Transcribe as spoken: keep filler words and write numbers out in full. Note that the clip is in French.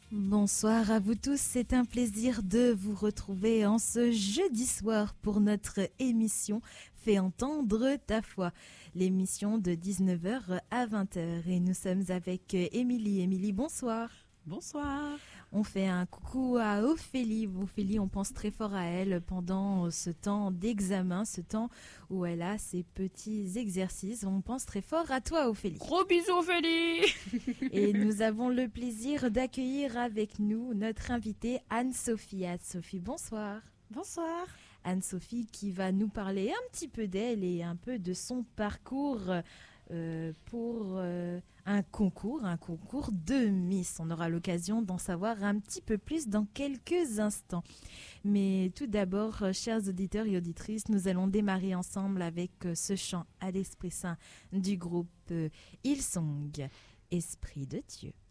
Bonsoir à vous tous, c'est un plaisir de vous retrouver en ce jeudi soir pour notre émission Fais entendre ta foi, l'émission de dix-neuf heures à vingt heures et nous sommes avec Émilie. Émilie, bonsoir. Bonsoir. On fait un coucou à Ophélie. Ophélie, on pense très fort à elle pendant ce temps d'examen, ce temps où elle a ses petits exercices. On pense très fort à toi, Ophélie. Gros bisous, Ophélie. Et nous avons le plaisir d'accueillir avec nous notre invitée Anne-Sophie. Anne-Sophie, bonsoir. Bonsoir. Anne-Sophie qui va nous parler un petit peu d'elle et un peu de son parcours euh, pour euh, un concours, un concours de Miss. On aura l'occasion d'en savoir un petit peu plus dans quelques instants. Mais tout d'abord, chers auditeurs et auditrices, nous allons démarrer ensemble avec ce chant à l'Esprit Saint du groupe Hillsong, Esprit de Dieu.